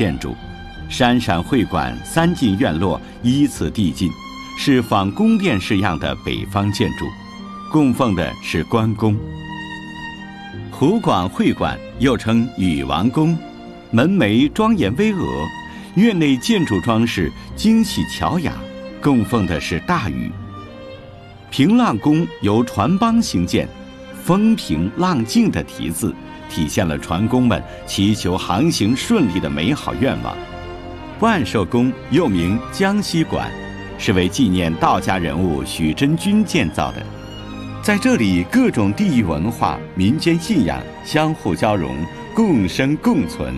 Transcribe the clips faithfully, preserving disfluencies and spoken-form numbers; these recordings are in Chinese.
建筑，山陕会馆三进院落依次递进，是仿宫殿式样的北方建筑，供奉的是关公。湖广会馆又称禹王宫，门楣庄严巍峨，院内建筑装饰精细巧雅，供奉的是大禹。平浪宫由船帮兴建，风平浪静的题字体现了船工们祈求航行顺利的美好愿望。万寿宫又名江西馆，是为纪念道家人物许真君建造的。在这里，各种地域文化、民间信仰相互交融，共生共存。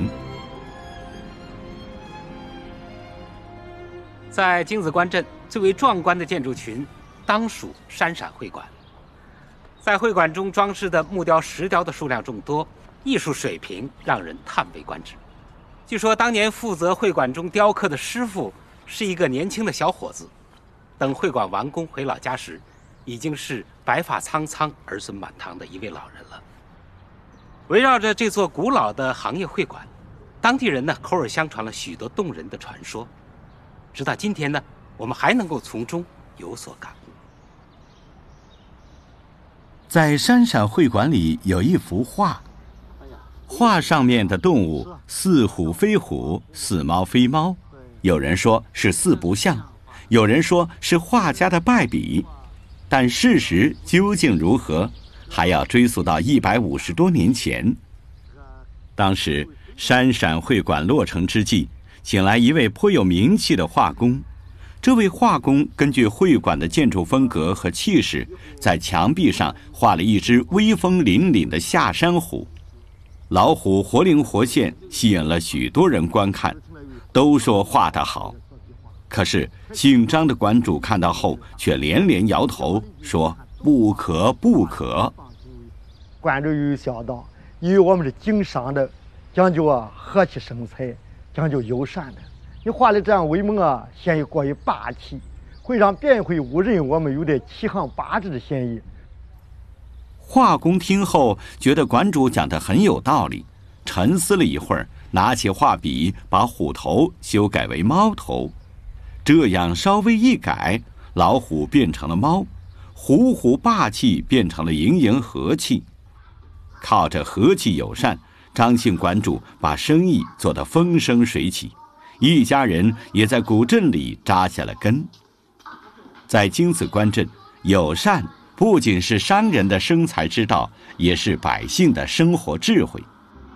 在京子关镇最为壮观的建筑群，当属山陕会馆。在会馆中装饰的木雕、石雕的数量众多，艺术水平让人叹为观止。据说当年负责会馆中雕刻的师傅是一个年轻的小伙子，等会馆完工回老家时，已经是白发苍苍、儿孙满堂的一位老人了。围绕着这座古老的行业会馆，当地人呢口耳相传了许多动人的传说，直到今天呢，我们还能够从中有所感悟。 在山陕会馆里有一幅画，画上面的动物似虎非虎，似猫非猫，有人说是四不像，有人说是画家的败笔，但事实究竟如何，还要追溯到一百五十多年前。当时山陕会馆落成之际，请来一位颇有名气的画工。这位画工根据会馆的建筑风格和气势，在墙壁上画了一只威风凛凛的下山虎。老虎活灵活现，吸引了许多人观看，都说画得好。可是姓张的馆主看到后却连连摇头，说不可不可。 馆主有想到，因为我们是经商的，讲究啊和气生财，讲究友善的，你画的这样威猛啊，显得过于霸气，会让别人会误认我们有点欺行霸治的嫌疑。 画工听后觉得馆主讲得很有道理，沉思了一会儿，拿起画笔把虎头修改为猫头，这样稍微一改，老虎变成了猫，虎虎霸气变成了盈盈和气。靠着和气友善，张姓馆主把生意做得风生水起，一家人也在古镇里扎下了根。在京子关镇，友善不仅是商人的生财之道，也是百姓的生活智慧。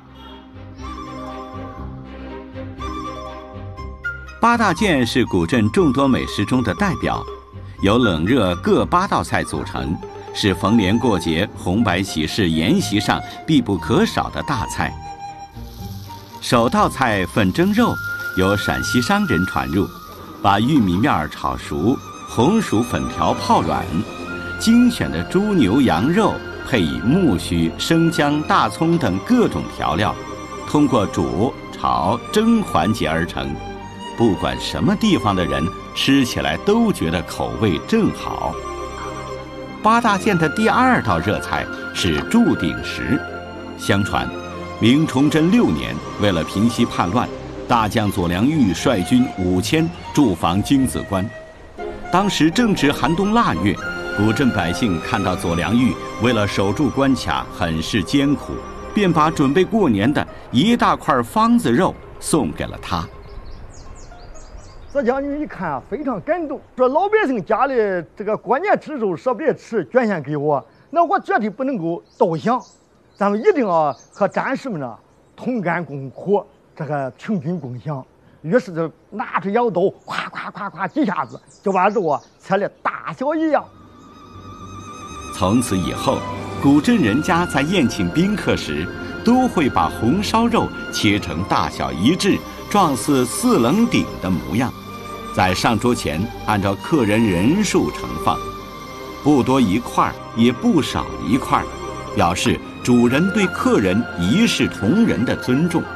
八大件是古镇众多美食中的代表，由冷热各八道菜组成，是逢年过节、红白喜事筵席上必不可少的大菜。首道菜粉蒸肉由陕西商人传入，把玉米面炒熟，红薯粉条泡软，精选的猪牛羊肉配以木须、生姜、大葱等各种调料，通过煮、炒、蒸环节而成。不管什么地方的人吃起来都觉得口味正好。八大件的第二道热菜是铸鼎食。相传明崇祯六年，为了平息叛乱，大将左良玉率军五千驻防京子关。当时正值寒冬腊月，古镇百姓看到左良玉为了守住关卡很是艰苦，便把准备过年的一大块方子肉送给了他。 左将军一看啊，非常感动，说老百姓家里这个过年吃肉舍不得吃，捐献给我，那我绝对不能够倒享，咱们一定要和战士们呢同甘共苦，这个平均共享。于是就拿出羊刀，咵咵咵咵几下子就把肉啊切得大小一样。 从此以后，古镇人家在宴请宾客时，都会把红烧肉切成大小一致、状似四棱鼎的模样，在上桌前按照客人人数盛放，不多一块也不少一块，表示主人对客人一视同仁的尊重。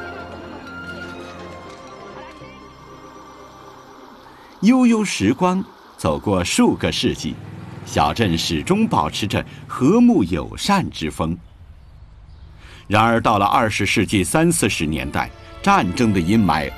悠悠时光走过数个世纪，小镇始终保持着和睦友善之风。然而到了二十世纪三四十年代，战争的阴霾